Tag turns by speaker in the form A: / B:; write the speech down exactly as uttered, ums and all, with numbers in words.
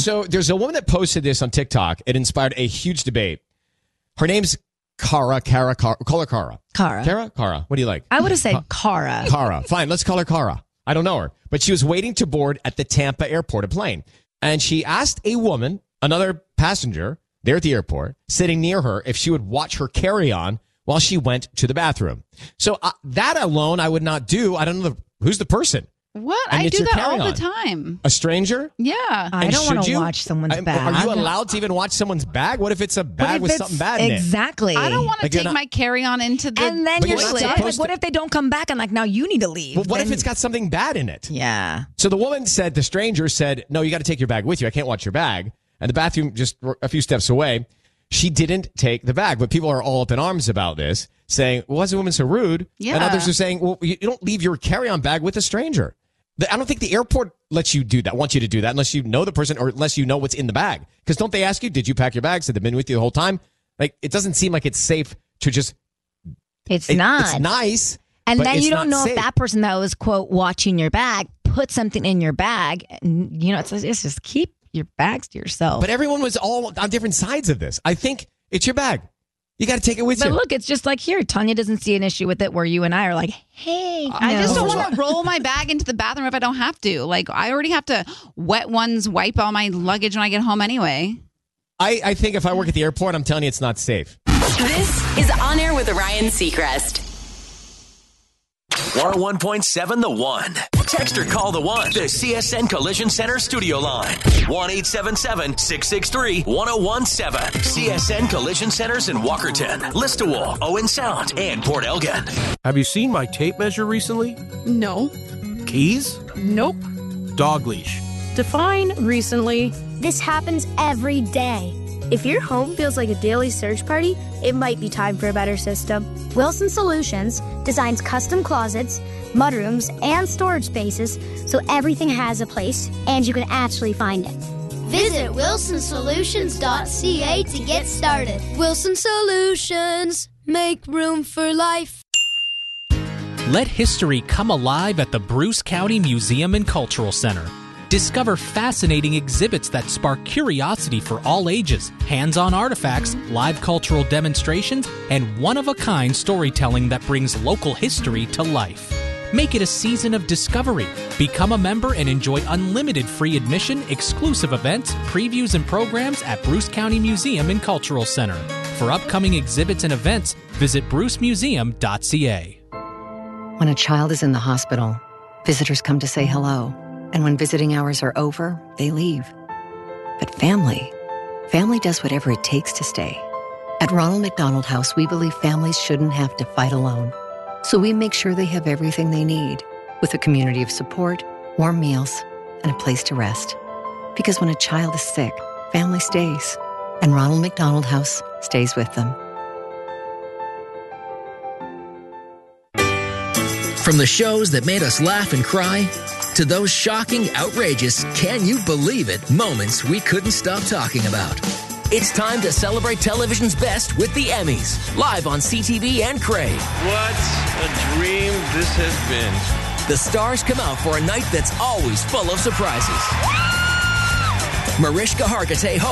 A: So there's a woman that posted this on TikTok. It inspired a huge debate. Her name's Cara, Cara, Cara. Call her Cara.
B: Cara.
A: Cara? Cara. What do you like?
B: I would have said
A: Ca-
B: Cara.
A: Cara. Fine, let's call her Cara. I don't know her. But she was waiting to board at the Tampa airport, a plane. And she asked a woman, another passenger there at the airport, sitting near her, if she would watch her carry-on while she went to the bathroom. So uh, that alone I would not do. I don't know the, who's the person.
C: What?
A: And
C: I
A: it's
C: do
A: your
C: that all the
A: carry-on.
C: time.
A: A stranger?
C: Yeah.
B: I
A: And
B: don't want
A: should
B: to
A: you?
B: watch someone's
A: I-
B: bag.
A: Are you allowed to even watch someone's bag? What if it's a
B: What
A: bag
B: if
A: with
B: it's-
A: something bad in it?
B: Exactly.
C: I don't want to
A: Like, you're
C: take
A: not-
C: my carry-on into the
B: And then
A: But
B: you're
A: you're not
B: stuck.
A: supposed
B: Like, what
A: to-
B: if they don't come back and like now you need to leave?
A: Well, what if
B: Then-
A: it's got something bad in it?
B: Yeah.
A: So the woman said, the stranger said, no, you got to take your bag with you. I can't watch your bag. And the bathroom just a few steps away. She didn't take the bag. But people are all up in arms about this, saying, well, why is the woman so rude?
C: Yeah.
A: And others are saying, well, you don't leave your carry-on bag with a stranger. The- I don't think the airport lets you do that, wants you to do that, unless you know the person or unless you know what's in the bag. Because don't they ask you, did you pack your bags? Have they been with you the whole time? Like, it doesn't seem like it's safe to just,
B: It's
A: it-
B: not.
A: it's nice.
B: And
A: but
B: then
A: it's
B: you don't
A: not
B: know
A: safe.
B: if that person that was, quote, watching your bag put something in your bag. And, you know, it's, it's just keep your bags to yourself.
A: But everyone was all on different sides of this. I think it's your bag. You got to take it with
B: But
A: you.
B: look, it's just like here. Tanya doesn't see an issue with it where you and I are like, hey.
C: I
B: no.
C: just don't want to roll my bag into the bathroom if I don't have to. Like, I already have to wet ones, wipe all my luggage when I get home anyway.
A: I, I think if I work at the airport, I'm telling you it's not safe.
D: This is On Air with Ryan Seacrest.
E: one oh one point seven The One. Text or call The One. The C S N Collision Center studio line. one eight seven seven, six six three, one oh one seven. C S N Collision Centers in Walkerton, Listowel, Owen Sound, and Port Elgin.
F: Have you seen my tape measure recently?
G: No.
F: Keys?
G: Nope.
F: Dog leash.
G: Define recently.
H: This happens every day. If your home feels like a daily search party, it might be time for a better system. Wilson Solutions designs custom closets, mudrooms, and storage spaces so everything has a place and you can actually find it.
I: Visit wilson solutions dot c a to get started. Wilson Solutions, make room for life.
J: Let history come alive at the Bruce County Museum and Cultural Center. Discover fascinating exhibits that spark curiosity for all ages, hands-on artifacts, live cultural demonstrations, and one-of-a-kind storytelling that brings local history to life. Make it a season of discovery. Become a member and enjoy unlimited free admission, exclusive events, previews, and programs at Bruce County Museum and Cultural Center. For upcoming exhibits and events, visit bruce museum dot c a.
K: When a child is in the hospital, visitors come to say hello. And when visiting hours are over, they leave. But family, family does whatever it takes to stay. At Ronald McDonald House, we believe families shouldn't have to fight alone. So we make sure they have everything they need, with a community of support, warm meals, and a place to rest. Because when a child is sick, family stays. And Ronald McDonald House stays with them.
L: From the shows that made us laugh and cry, to those shocking, outrageous, can you believe it moments we couldn't stop talking about. It's time to celebrate television's best with the Emmys, live on C T V and Crave.
M: What a dream this has been.
L: The stars come out for a night that's always full of surprises. Mariska Hargitay